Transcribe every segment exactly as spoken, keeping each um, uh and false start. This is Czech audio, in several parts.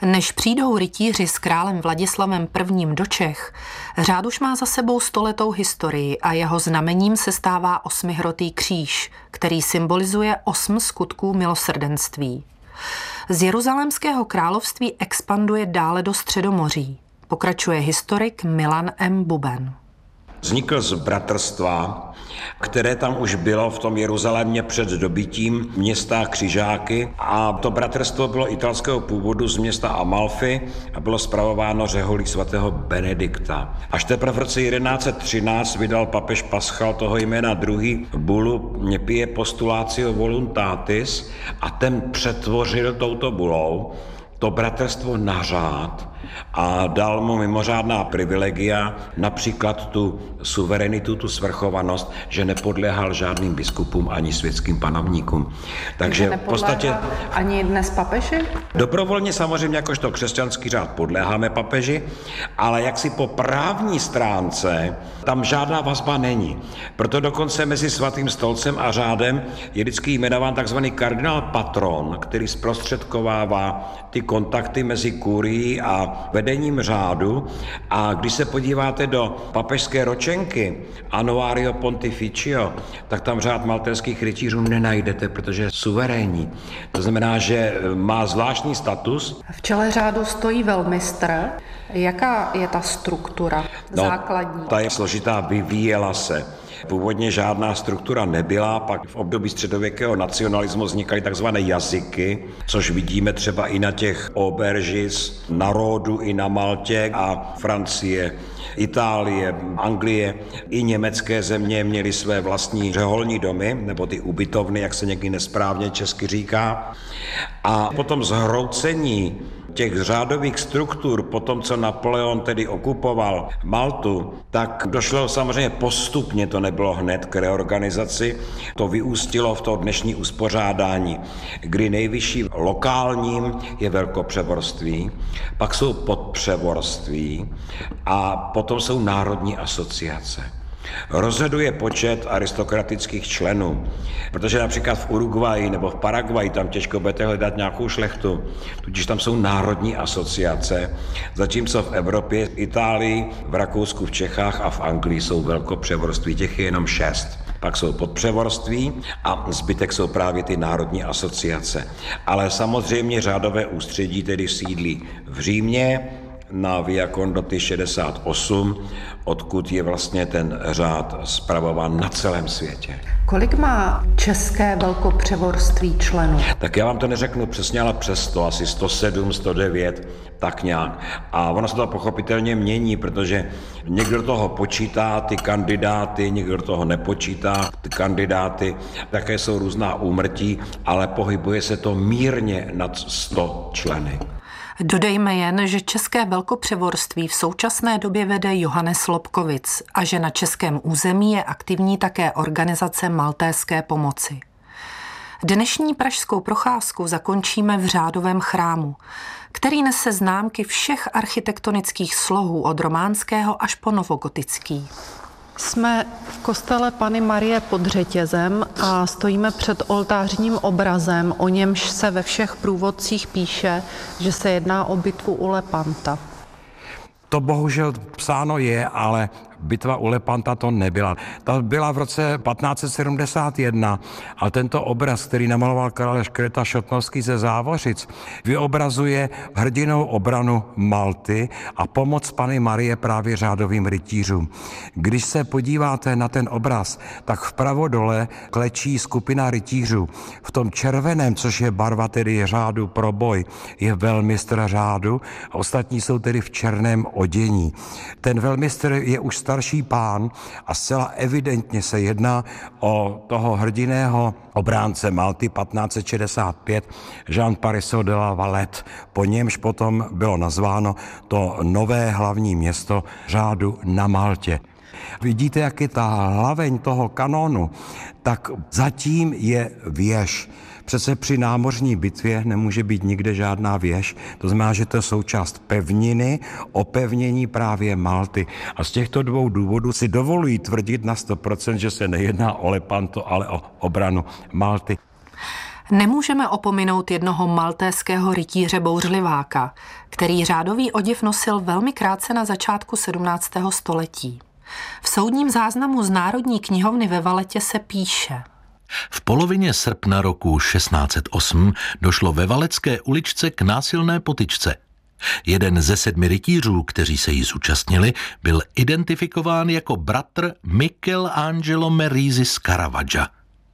Než přijdou rytíři s králem Vladislavem prvním do Čech, řád už má za sebou stoletou historii a jeho znamením se stává osmihrotý kříž, který symbolizuje osm skutků milosrdenství. Z Jeruzalémského království expanduje dále do Středomoří. Pokračuje historik Milan M. Buben. Vznikl z bratrstva, které tam už bylo v tom Jeruzalémě před dobytím města Křižáky, a to bratrstvo bylo italského původu z města Amalfi a bylo spravováno řeholí svatého Benedikta. Až teprve v roce jedenáct set třináct vydal papež Paschal toho jména druhý bulu Pie Postulatio Voluntatis a ten přetvořil touto bulou to bratrstvo na řád a dal mu mimořádná privilegia, například tu suverenitu, tu svrchovanost, že nepodléhal žádným biskupům ani světským panovníkům. Takže v podstatě ani dnes papeži? Dobrovolně samozřejmě jakožto křesťanský řád podléháme papeži, ale jaksi po právní stránce tam žádná vazba není. Proto dokonce mezi svatým stolcem a řádem je vždycky jmenován takzvaný kardinál patron, který zprostředkovává ty kontakty mezi kurií a vedením řádu. A když se podíváte do papežské ročenky Annuario Pontificio, tak tam řád maltéských rytířů nenajdete, protože je suverénní. To znamená, že má zvláštní status. V čele řádu stojí velmistr. Jaká je ta struktura no, základní? Ta je složitá, vyvíjela se. Původně žádná struktura nebyla, pak v období středověkého nacionalismu vznikaly takzvané jazyky, což vidíme třeba i na těch auberges na Ródu i na Maltě, a Francie, Itálie, Anglie i německé země měly své vlastní řeholní domy, nebo ty ubytovny, jak se někdy nesprávně česky říká. A potom zhroucení těch řádových struktur, po tom, co Napoleon tedy okupoval Maltu, tak došlo samozřejmě postupně, to nebylo hned, k reorganizaci. To vyústilo v to dnešní uspořádání, kdy nejvyšší lokálním je velkopřevorství, pak jsou podpřevorství a potom jsou národní asociace. Rozhoduje počet aristokratických členů, protože například v Uruguayi nebo v Paraguayi tam těžko budete hledat nějakou šlechtu, tudíž tam jsou národní asociace, zatímco v Evropě, v Itálii, v Rakousku, v Čechách a v Anglii jsou velkopřevorství, těch je jenom šest. Pak jsou podpřevorství a zbytek jsou právě ty národní asociace. Ale samozřejmě řádové ústředí tedy sídlí v Římě, na Via Condotti šedesát osm, odkud je vlastně ten řád spravován na celém světě. Kolik má české velkopřevorství členů? Tak já vám to neřeknu přesně, ale přesto asi sto sedm, sto devět, tak nějak. A ono se to pochopitelně mění, protože někdo do toho počítá ty kandidáty, někdo do toho nepočítá ty kandidáty, také jsou různá úmrtí, ale pohybuje se to mírně nad sto členy. Dodejme jen, že české velkopřevorství v současné době vede Johannes Lobkowicz a že na českém území je aktivní také organizace Maltéské pomoci. Dnešní pražskou procházku zakončíme v řádovém chrámu, který nese známky všech architektonických slohů od románského až po novogotický. Jsme v kostele Panny Marie pod Řetězem a stojíme před oltářním obrazem, o němž se ve všech průvodcích píše, že se jedná o bitvu u Lepanta. To bohužel psáno je, ale bitva u Lepanta to nebyla. Ta byla v roce patnáct set sedmdesát jedna a tento obraz, který namaloval Karel Škreta Šotnovský ze Závořic, vyobrazuje hrdinou obranu Malty a pomoc Panny Marie právě řádovým rytířům. Když se podíváte na ten obraz, tak vpravo dole klečí skupina rytířů. V tom červeném, což je barva tedy řádu pro boj, je velmistr řádu a ostatní jsou tedy v černém odění. Ten velmistr je už starší pán a zcela evidentně se jedná o toho hrdiného obránce Malty patnáct set šedesát pět Jean Parisot de la Valette, po němž potom bylo nazváno to nové hlavní město řádu na Maltě. Vidíte, jak je ta hlaveň toho kanónu, tak zatím je věž. Přece při námořní bitvě nemůže být nikde žádná věž, to znamená, že to je součást pevniny, opevnění právě Malty. A z těchto dvou důvodů si dovolují tvrdit na sto procent, že se nejedná o Lepanto, ale o obranu Malty. Nemůžeme opominout jednoho maltéského rytíře bouřliváka, který řádový oděv nosil velmi krátce na začátku sedmnáctého století. V soudním záznamu z Národní knihovny ve Valetě se píše: V polovině srpna roku šestnáct set osm došlo ve Valecké uličce k násilné potyčce. Jeden ze sedmi rytířů, kteří se jí zúčastnili, byl identifikován jako bratr Michelangelo Merisi z Caravaggia.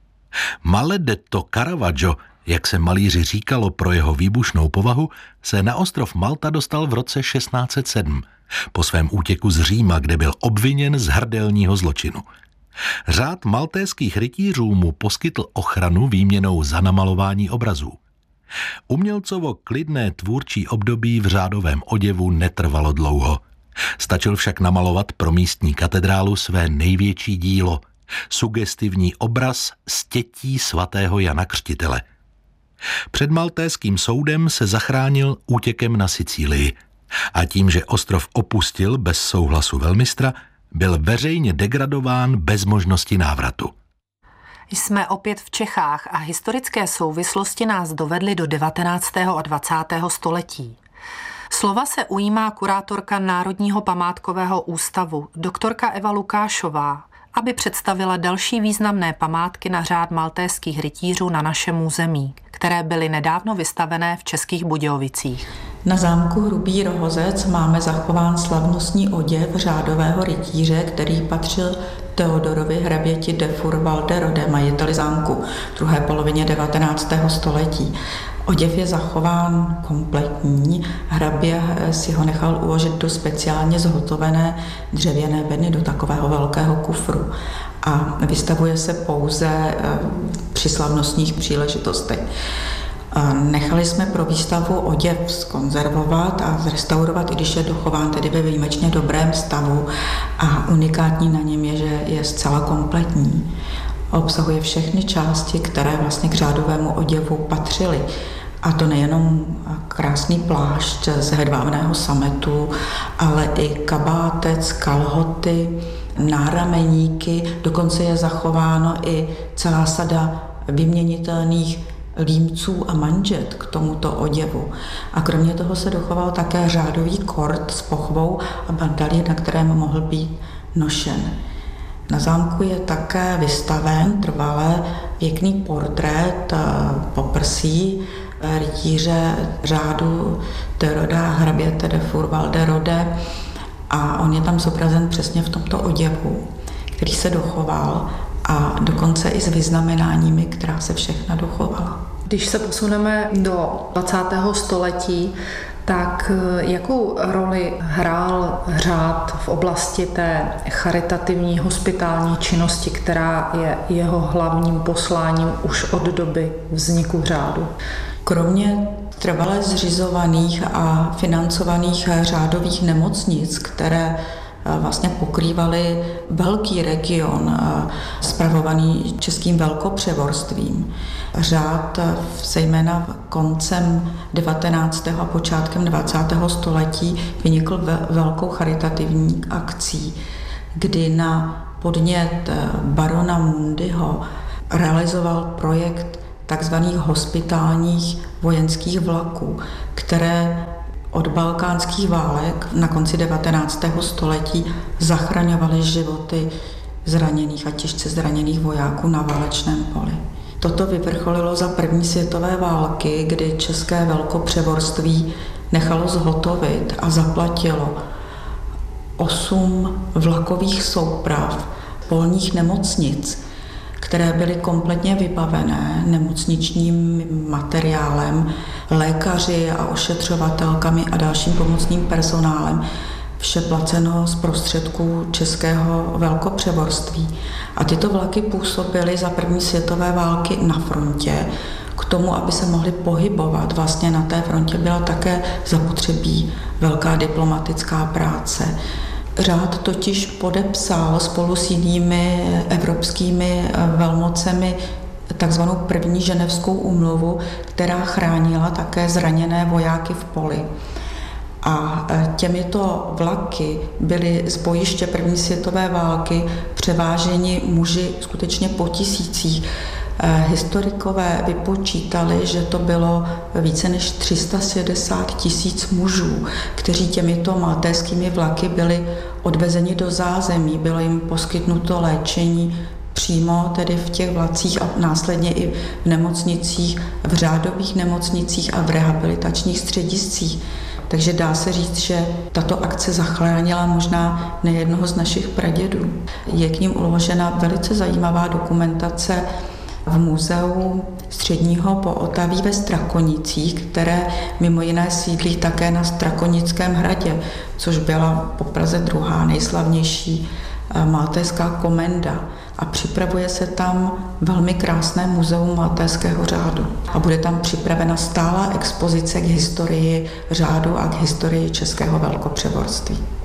Maledetto Caravaggio, jak se malíři říkalo pro jeho výbušnou povahu, se na ostrov Malta dostal v roce šestnáct set sedm, po svém útěku z Říma, kde byl obviněn z hrdelního zločinu. Řád maltéských rytířů mu poskytl ochranu výměnou za namalování obrazů. Umělcovo klidné tvůrčí období v řádovém oděvu netrvalo dlouho. Stačil však namalovat pro místní katedrálu své největší dílo, sugestivní obraz Stětí svatého Jana Křtitele. Před maltéským soudem se zachránil útěkem na Sicílii a tím, že ostrov opustil bez souhlasu velmistra, byl veřejně degradován bez možnosti návratu. Jsme opět v Čechách a historické souvislosti nás dovedly do devatenáctého a dvacátého století. Slova se ujímá kurátorka Národního památkového ústavu, doktorka Eva Lukášová, aby představila další významné památky na řád maltéských rytířů na našem území, které byly nedávno vystavené v Českých Budějovicích. Na zámku Hrubý Rohozec máme zachován slavnostní oděv řádového rytíře, který patřil Teodorovi hraběti de Furwalderode, majiteli zámku v druhé polovině devatenáctého století. Oděv je zachován kompletní, hrabě si ho nechal uložit do speciálně zhotovené dřevěné bedny, do takového velkého kufru a vystavuje se pouze při slavnostních příležitostech. Nechali jsme pro výstavu oděv zkonzervovat a zrestaurovat, i když je dochován tedy ve výjimečně dobrém stavu, a unikátní na něm je, že je zcela kompletní. Obsahuje všechny části, které vlastně k řádovému oděvu patřily. A to nejenom krásný plášť z hedvábného sametu, ale i kabátec, kalhoty, nárameníky, dokonce je zachováno i celá sada vyměnitelných límců a manžet k tomuto oděvu. A kromě toho se dochoval také řádový kort s pochvou a bandalí, na kterém mohl být nošen. Na zámku je také vystaven trvalé pěkný portrét poprsí rytíře řádu Teododa hraběte de Furwalderode a on je tam zobrazen přesně v tomto oděvu, který se dochoval a dokonce i s vyznamenáními, která se všechna dochovala. Když se posuneme do dvacátého století, tak jakou roli hrál řád v oblasti té charitativní hospitální činnosti, která je jeho hlavním posláním už od doby vzniku řádu? Kromě trvale zřizovaných a financovaných řádových nemocnic, které vlastně pokrývaly velký region spravovaný českým velkopřevorstvím. Řád zejména koncem devatenáctého a počátkem dvacátého století vynikl velkou charitativní akcí, kdy na podnět barona Mundyho realizoval projekt takzvaných hospitálních vojenských vlaků, které od balkánských válek na konci devatenáctého století zachraňovaly životy zraněných a těžce zraněných vojáků na válečném poli. Toto vyvrcholilo za první světové války, kdy české velkopřevorství nechalo zhotovit a zaplatilo osm vlakových souprav polních nemocnic, které byly kompletně vybavené nemocničním materiálem, lékaři a ošetřovatelkami a dalším pomocným personálem, vše placeno z prostředků českého velkopřevorství. A tyto vlaky působily za první světové války na frontě. K tomu, aby se mohly pohybovat vlastně na té frontě, byla také zapotřebí velká diplomatická práce. Řád totiž podepsal spolu s jinými evropskými velmocemi takzvanou první ženevskou úmluvu, která chránila také zraněné vojáky v poli. A těmito vlaky byly z bojiště první světové války převáženi muži skutečně po tisících Historikové vypočítali, že to bylo více než tři sta šedesát tisíc mužů, kteří těmito maltéskými vlaky byli odvezeni do zázemí, bylo jim poskytnuto léčení přímo tedy v těch vlacích a následně i v nemocnicích, v řádových nemocnicích a v rehabilitačních střediscích. Takže dá se říct, že tato akce zachránila možná nejednoho z našich pradědů. Je k ním uložena velice zajímavá dokumentace v muzeu Středního Pootaví ve Strakonicích, které mimo jiné sídlí také na Strakonickém hradě, což byla po Praze druhá nejslavnější maltéská komenda. A připravuje se tam velmi krásné muzeum maltéského řádu. A bude tam připravena stálá expozice k historii řádu a k historii českého velkopřevorství.